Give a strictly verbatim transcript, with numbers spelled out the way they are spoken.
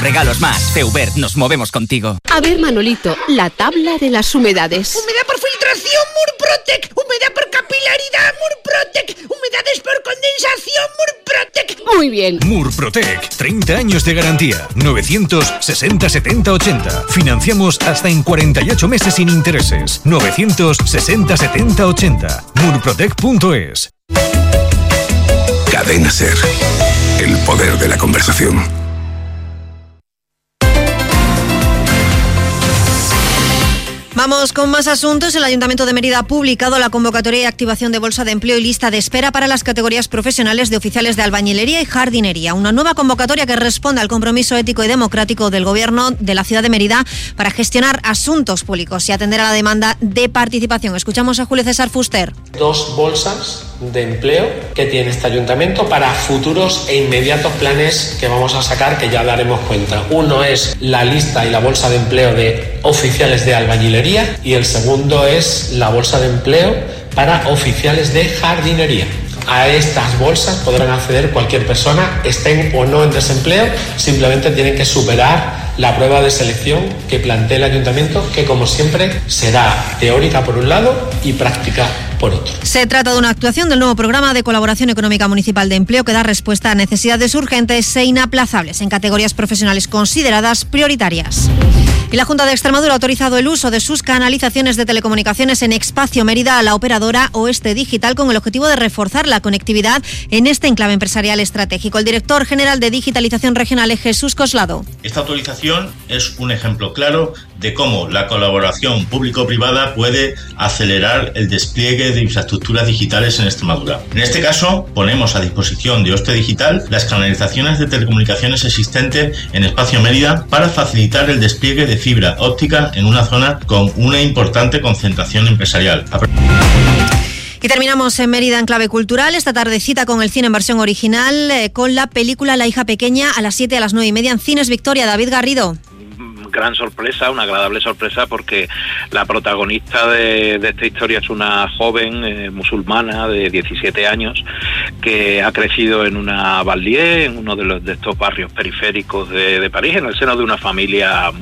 regalos más. Feubert, nos movemos contigo. A ver, Manolito, la tabla de las humedades. Humedad por filtración, Murprotec. Humedad por capilaridad, Murprotec. Humedades por condensación, Murprotec. Muy bien. Murprotec, treinta años de garantía. novecientos sesenta setenta ochenta. Financiamos hasta en cuarenta y ocho meses sin intereses. novecientos sesenta setenta ochenta. murprotec punto es. Cadena SER. El poder de la conversación. Vamos con más asuntos. El Ayuntamiento de Mérida ha publicado la convocatoria y activación de bolsa de empleo y lista de espera para las categorías profesionales de oficiales de albañilería y jardinería. Una nueva convocatoria que responde al compromiso ético y democrático del Gobierno de la ciudad de Mérida para gestionar asuntos públicos y atender a la demanda de participación. Escuchamos a Julio César Fuster. Dos bolsas de empleo que tiene este ayuntamiento para futuros e inmediatos planes que vamos a sacar, que ya daremos cuenta. Uno es la lista y la bolsa de empleo de oficiales de albañilería y el segundo es la bolsa de empleo para oficiales de jardinería. A estas bolsas podrán acceder cualquier persona, estén o no en desempleo, simplemente tienen que superar la prueba de selección que plantea el ayuntamiento, que como siempre será teórica por un lado y práctica por otro. Se trata de una actuación del nuevo programa de colaboración económica municipal de empleo que da respuesta a necesidades urgentes e inaplazables en categorías profesionales consideradas prioritarias. Y la Junta de Extremadura ha autorizado el uso de sus canalizaciones de telecomunicaciones en Espacio Mérida a la operadora Oeste Digital con el objetivo de reforzar la conectividad en este enclave empresarial estratégico. El director general de Digitalización Regional es Jesús Coslado. Esta autorización es un ejemplo claro de cómo la colaboración público-privada puede acelerar el despliegue de infraestructuras digitales en Extremadura. En este caso, ponemos a disposición de Oeste Digital las canalizaciones de telecomunicaciones existentes en Espacio Mérida para facilitar el despliegue de fibra óptica en una zona con una importante concentración empresarial. Y terminamos en Mérida en clave cultural. Esta tarde cita con el cine en versión original eh, con la película La hija pequeña a las siete, a las nueve y media en Cines Victoria. David Garrido. Gran sorpresa, una agradable sorpresa, porque la protagonista de, de esta historia es una joven eh, musulmana de diecisiete años que ha crecido en una banlieue, en uno de, los, de estos barrios periféricos de, de París, en el seno de una familia